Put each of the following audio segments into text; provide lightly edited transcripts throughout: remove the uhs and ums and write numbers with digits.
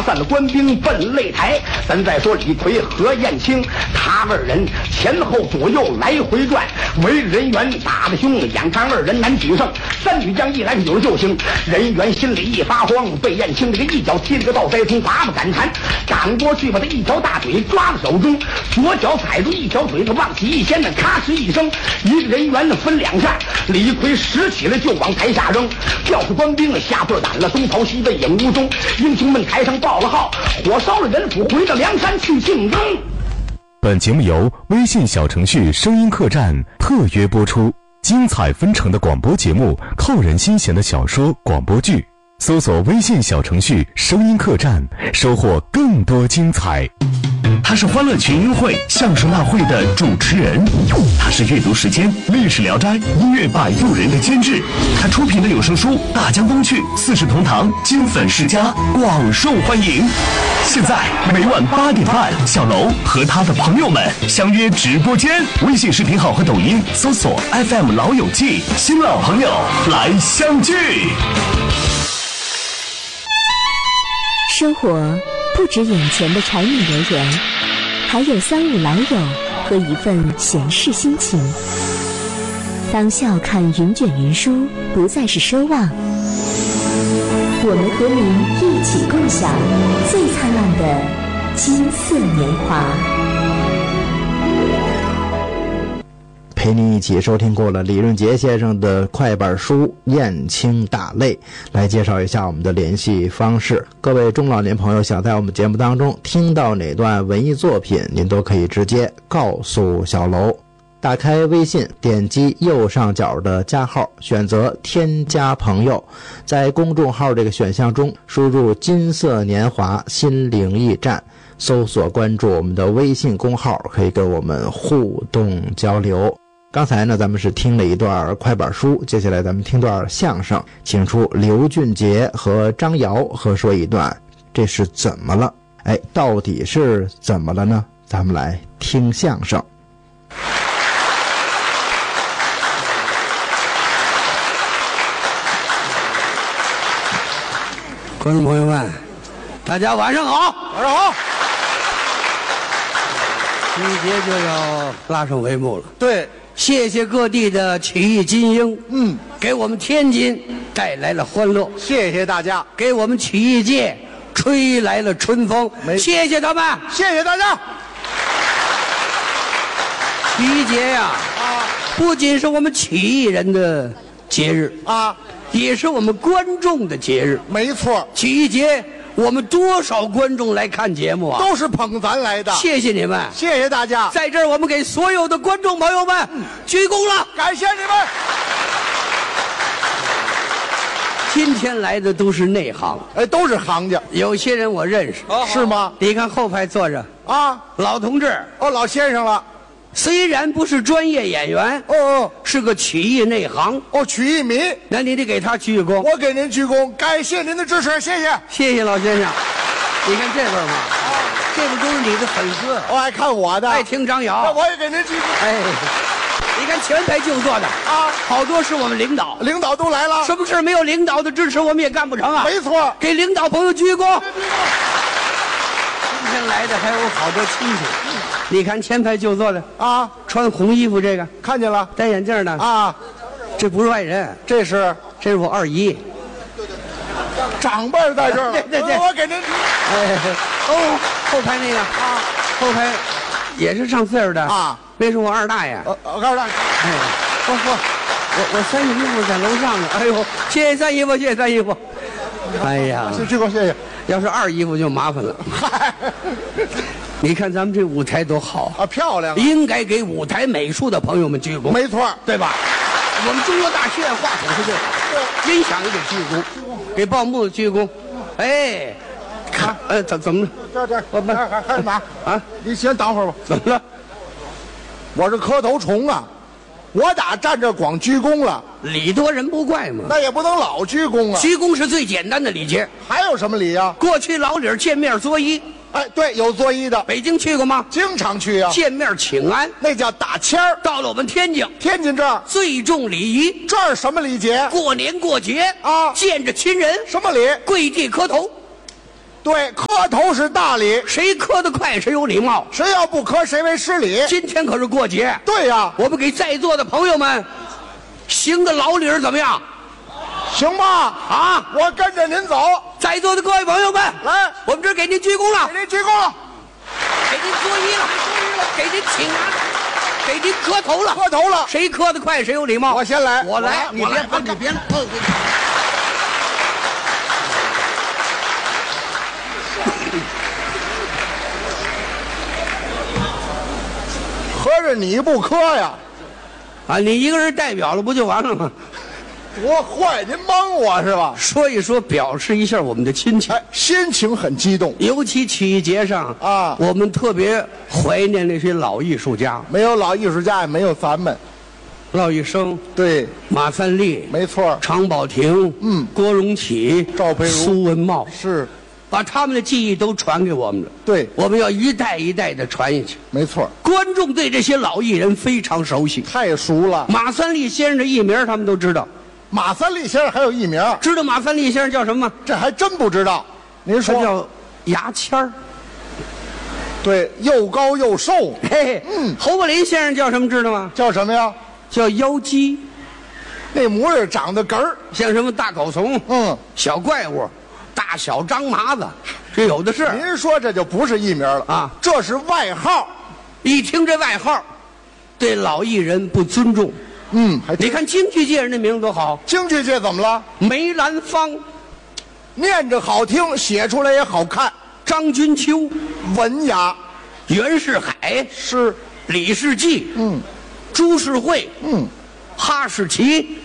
散了官兵奔擂台。咱再说李逵和燕青，他二人前后左右来回转，围人员打得凶，眼看二人难取胜。三女将一来有了救星，人员心里一发慌，被燕青这个一脚踢了个倒栽葱，拔不敢缠，赶过去把他一条大腿抓在手中，左脚踩住一条腿子往起一掀的，咔哧一声，一个人员分两下，李逵拾起来就往台下扔，吊着官兵吓破胆了，东逃西奔影无踪。英雄们台上报了号，火烧了人府，回到梁山去竞争。 本节目由微信小程序声音客栈特约播出，精彩纷呈的广播节目，扣人心弦的小说广播剧，搜索微信小程序声音客栈，收获更多精彩。 他是欢乐群英会相声大会的主持人，他是阅读时间历史聊斋音乐摆渡人的监制，他出品的有声书《大江东去》四世同堂金粉世家广受欢迎。现在每晚8点半，小楼和他的朋友们相约直播间，微信视频号和抖音搜索 FM 老友记，新老朋友来相聚。 生活不止眼前的柴米油盐，还有三五老友和一份闲适心情。当笑看云卷云舒不再是奢望，我们和您一起共享最灿烂的金色年华。 陪您一起收听过了李润杰先生的快板书《燕青打擂》，来介绍一下我们的联系方式。各位中老年朋友想在我们节目当中听到哪段文艺作品，您都可以直接告诉小楼。打开微信，点击右上角的加号，选择添加朋友，在公众号这个选项中输入金色年华心灵驿站，搜索关注我们的微信公号，可以跟我们互动交流。刚才呢咱们是听了一段快板书，接下来咱们听段相声，请出刘俊杰和张瑶合说一段这是怎么了。到底是怎么了呢？咱们来听相声。 观众朋友们，大家晚上好！晚上好！这一节就要拉上帷幕了。对，谢谢各地的曲艺精英，给我们天津带来了欢乐。谢谢大家，给我们曲艺界吹来了春风。谢谢他们，谢谢大家。曲艺节呀，不仅是我们曲艺人的节日啊，也是我们观众的节日。没错，曲艺节我们多少观众来看节目啊，都是捧咱来的。谢谢你们，谢谢大家。在这儿我们给所有的观众朋友们鞠躬了，感谢你们。今天来的都是内行，都是行家。有些人我认识，是吗？你看后排坐着啊，老同志，老先生了。虽然不是专业演员，是个曲艺内行，曲艺迷，那你得给他鞠躬。我给您鞠躬，感谢您的支持，谢谢，谢谢老先生。你看这边嘛，这边都是你的粉丝，我爱看我的，爱听张瑶，我也给您鞠躬。你看前排就坐的啊，好多是我们领导，领导都来了，什么事没有领导的支持我们也干不成啊。没错，给领导朋友鞠躬。今天来的还有好多亲戚。你看前排就坐的啊，穿红衣服这个看见了，戴眼镜的啊，这不是外人，这是我二姨，长辈在这儿了。对，我给您。后排那个啊，后排也是上岁数的啊，那是我二大爷。二大爷，我三姨夫在楼上呢。哎呦，谢谢三姨夫，谢谢三姨夫。哎呀，鞠躬谢谢。要是二姨夫就麻烦了。你看咱们这舞台多好啊，漂亮！应该给舞台美术的朋友们鞠躬，没错，对吧？我们中国大剧院话筒是最好，音响也得鞠躬，给报幕的鞠躬。看，怎么了？这，我们还有哪啊？你先等会儿吧。怎么了？我是磕头虫啊！我打站这光鞠躬了，礼多人不怪嘛。那也不能老鞠躬啊。鞠躬是最简单的礼节，还有什么礼啊？过去老理见面作揖。对，有作揖的。北京去过吗？经常去啊。见面请安，那叫打签儿。到了我们天津这儿最重礼仪，这儿什么礼节？过年过节啊，见着亲人什么礼？跪地磕头。 对，磕头是大礼， 谁磕得快谁有礼貌， 谁要不磕谁为失礼。 今天可是过节， 对呀， 我们给在座的朋友们行个老礼儿怎么样？ 行吧？啊，我跟着您走。 在座的各位朋友们， 来， 我们这儿给您鞠躬了， 给您鞠躬了， 给您作揖了，给您请安，给您磕头了， 磕头了。 谁磕得快谁有礼貌。 我先来， 我来，你别，你别。 合着你不磕呀？ 啊，你一个人代表了不就完了吗？ 多坏，您帮我是吧？ 说一说，表示一下我们的亲情。 哎，心情很激动， 尤其曲艺节上啊， 我们特别怀念那些老艺术家。 没有老艺术家，也没有咱们。 骆玉笙， 对， 马三立， 没错， 常宝霆，郭荣启， 赵培如， 苏文茂， 是把他们的技艺都传给我们了。 对， 我们要一代一代的传下去。 没错， 观众对这些老艺人非常熟悉， 太熟了。 马三立先生的艺名他们都知道。 马三立先生还有艺名， 知道马三立先生叫什么吗？ 这还真不知道。您说他叫牙签儿。 对，又高又瘦。 嘿，侯宝林先生叫什么知道吗？ 叫什么呀？ 叫妖姬。 那模样长得哏儿， 像什么大狗虫，小怪物，大小张麻子，这有的是。 您说这就不是艺名了啊， 这是外号。 一听这外号，对老艺人不尊重。你看京剧界人的名字多好。 京剧界怎么了？ 梅兰芳， 念着好听，写出来也好看。 张君秋， 文雅。 袁世海是， 李世济，朱世惠，哈士奇。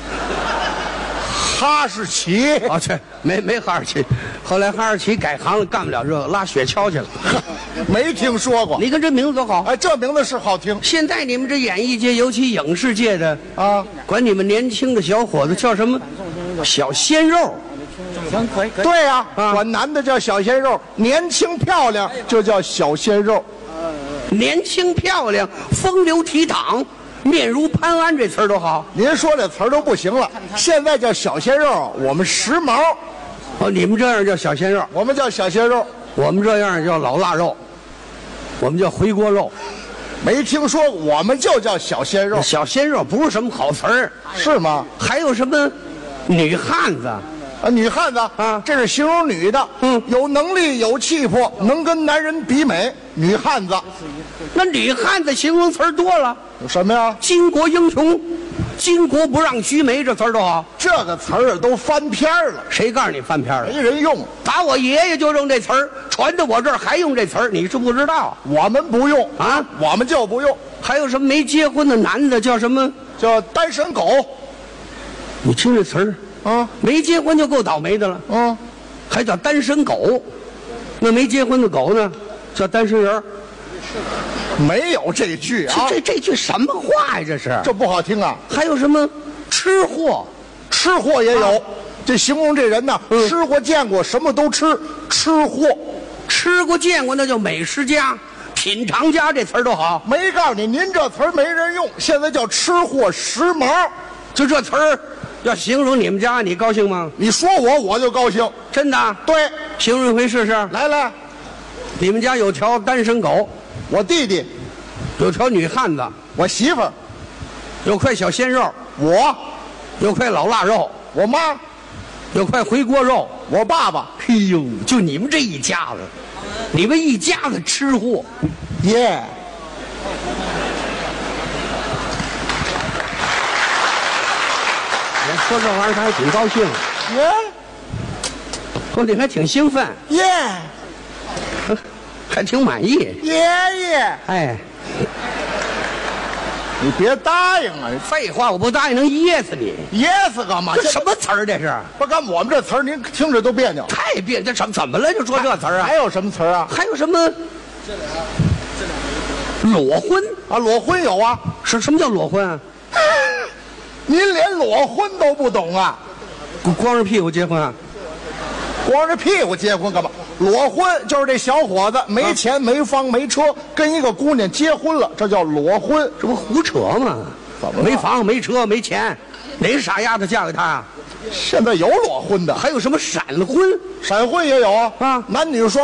哈士奇哦，这没哈士奇，后来哈士奇改行了，干不了这个，拉雪橇去了。 没听说过。 你看这名字多好！ 哎，这名字是好听。 现在你们这演艺界，尤其影视界的啊， 管你们年轻的小伙子叫什么？小鲜肉。 行，可以。对呀，管男的叫小鲜肉，年轻漂亮就叫小鲜肉。 年轻漂亮，风流倜傥。面如潘安这词儿多好， 您说这词儿都不行了。现在叫小鲜肉，我们时髦。 哦，你们这样叫小鲜肉， 我们叫小鲜肉， 我们这样叫老腊肉，我们叫回锅肉。 没听说过，我们就叫小鲜肉。 小鲜肉不是什么好词儿， 是吗？ 还有什么女汉子？ 啊，女汉子啊，这是形容女的，有能力有气魄，能跟男人比美，女汉子。 那女汉子形容词儿多了， 有什么呀？ 巾帼英雄，巾帼不让须眉，这词儿多好。 这个词儿都翻篇了， 谁告诉你翻篇了？ 没人用。 打我爷爷就用这词儿，传到我这儿还用这词儿，你是不知道。 我们不用啊， 我们就不用。 还有什么没结婚的男的叫什么？ 叫单身狗。 你听这词儿。啊，没结婚就够倒霉的了。还叫单身狗，那没结婚的狗呢，叫单身人。 没有这句啊， 这句什么话呀？这是， 这不好听啊。 还有什么吃货？ 吃货也有，这形容这人呢，吃过见过，什么都吃，吃货。 吃过见过那叫美食家、品尝家，这词儿多好。 没告诉你，您这词儿没人用，现在叫吃货时髦， 就这词儿。要形容你们家，你高兴吗？ 你说我就高兴， 真的。 对， 形容一回试试。 来， 你们家有条单身狗， 我弟弟； 有条女汉子， 我媳妇儿； 有块小鲜肉， 我； 有块老腊肉， 我妈； 有块回锅肉， 我爸爸。 哎呦，就你们这一家子，你们一家子吃货， 耶！ 说这玩意儿他还挺高兴， 耶！ 说你还挺兴奋， 耶！ 还挺满意， 耶！ 哎， 你别答应啊！ 废话，我不答应能噎死你， 噎死干嘛？ 这什么词儿？这是不干我们这词儿，您听着都别扭， 太别扭。这怎么了？就说这词儿啊？ 还有什么词儿啊？ 还有什么？裸婚啊，裸婚有啊？ 什么叫裸婚啊？ 您连裸婚都不懂啊？ 光着屁股结婚啊？ 光着屁股结婚干嘛？裸婚就是这小伙子没钱、没房、没车，跟一个姑娘结婚了，这叫裸婚。 这不胡扯吗？ 怎么没房、没车、没钱，哪个傻丫头嫁给他啊？ 现在有裸婚的， 还有什么闪婚？ 闪婚也有啊， 男女双